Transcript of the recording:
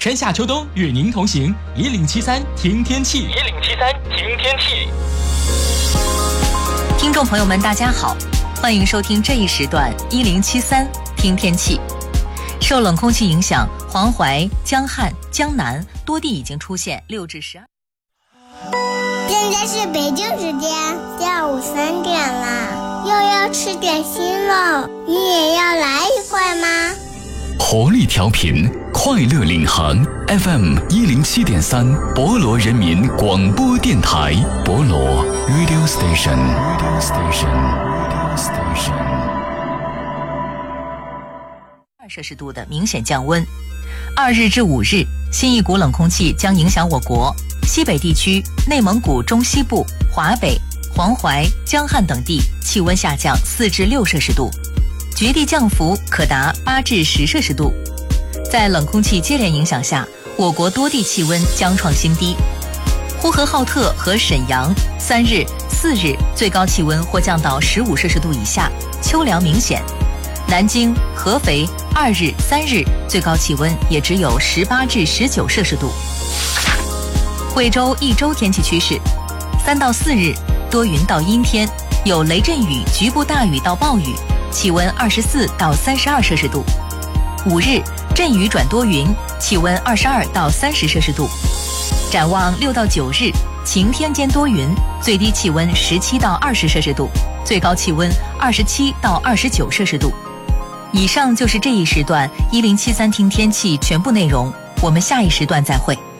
春夏秋冬与您同行，1073听天气。1073听天气。 听众朋友们，大家好，欢迎收听这一时段1073听天气。受冷空气影响，黄淮、江汉、江南多地已经出现6至12。 现在是北京时间下午3点了，又要吃点心了，你也要来一块吗？ 活力调频，快乐领航 FM 107.3，博罗人民广播电台，博罗 Radio Station。 2摄氏度的明显降温。2日至5日，新一股冷空气将影响我国西北地区、内蒙古中西部、华北、黄淮、江汉等地，气温下降4至6摄氏度。局地降幅可达8至10摄氏度。在冷空气接连影响下，我国多地气温将创新低。呼和浩特和沈阳3日、4日最高气温或降到15摄氏度以下，秋凉明显。南京、合肥2日、3日最高气温也只有18至19摄氏度。贵州一周天气趋势：3到4日多云到阴天，有雷阵雨、局部大雨到暴雨，气温24到32摄氏度。5日阵雨转多云，气温22到30摄氏度。展望6到9日晴天兼多云，最低气温17到20摄氏度，最高气温27到29摄氏度。以上就是这一时段1073听天气全部内容，我们下一时段再会。